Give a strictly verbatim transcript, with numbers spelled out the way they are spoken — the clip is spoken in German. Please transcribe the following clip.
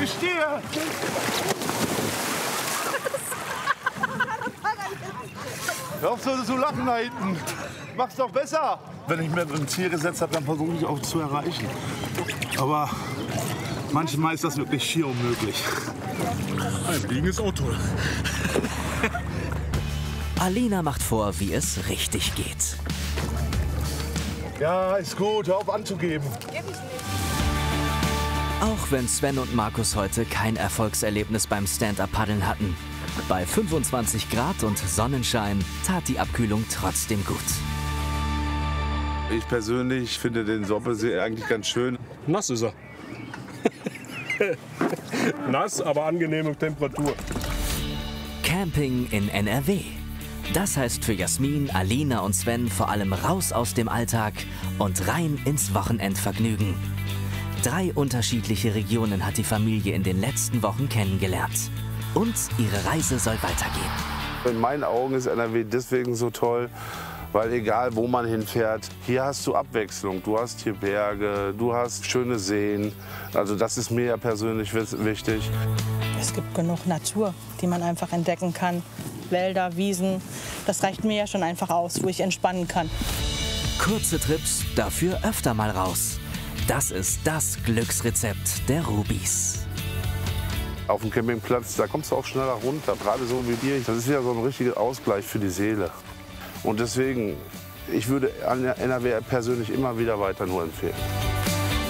Ich stehe! Hör auf so zu lachen da hinten. Mach's doch besser. Wenn ich mir ein Ziel gesetzt habe, dann versuche ich auch zu erreichen. Aber manchmal ist das wirklich schier unmöglich. Ein Biegen ist auch toll. Alina macht vor, wie es richtig geht. Ja, ist gut. Hör auf anzugeben. Auch wenn Sven und Markus heute kein Erfolgserlebnis beim Stand-Up-Paddeln hatten. Bei fünfundzwanzig Grad und Sonnenschein tat die Abkühlung trotzdem gut. Ich persönlich finde den Soppesee eigentlich ganz schön. Nass ist er. Nass, aber angenehme Temperatur. Camping in N R W. Das heißt für Jasmin, Alina und Sven vor allem raus aus dem Alltag und rein ins Wochenendvergnügen. Drei unterschiedliche Regionen hat die Familie in den letzten Wochen kennengelernt. Und ihre Reise soll weitergehen. In meinen Augen ist N R W deswegen so toll, weil egal wo man hinfährt, hier hast du Abwechslung. Du hast hier Berge, du hast schöne Seen. Also das ist mir ja persönlich wichtig. Es gibt genug Natur, die man einfach entdecken kann. Wälder, Wiesen, das reicht mir ja schon einfach aus, wo ich entspannen kann. Kurze Trips, dafür öfter mal raus. Das ist das Glücksrezept der Rubis. Auf dem Campingplatz, da kommst du auch schneller runter, gerade so wie hier. Das ist ja so ein richtiger Ausgleich für die Seele. Und deswegen, ich würde N R W persönlich immer wieder weiter nur empfehlen.